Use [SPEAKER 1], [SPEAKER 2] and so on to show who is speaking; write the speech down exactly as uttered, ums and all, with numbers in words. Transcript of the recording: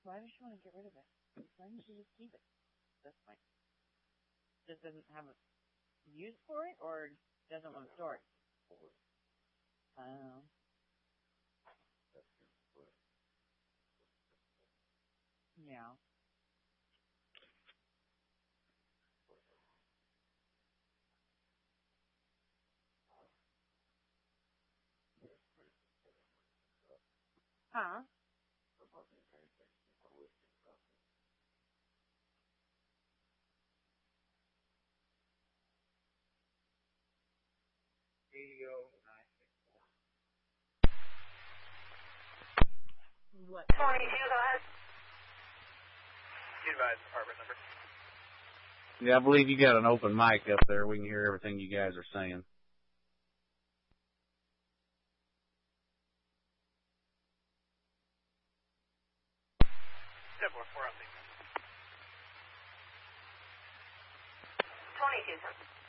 [SPEAKER 1] why does she want to get rid of it? Why didn't she just keep it at this point? Just doesn't have a use for it, or doesn't want to store it? I don't know. Yeah. Huh? What?
[SPEAKER 2] twenty-two, go ahead.
[SPEAKER 3] Advise apartment number.
[SPEAKER 4] Yeah, I believe you got an open mic up there. We can hear everything you guys are saying.
[SPEAKER 3] Step four, four,
[SPEAKER 2] twenty-two, sir.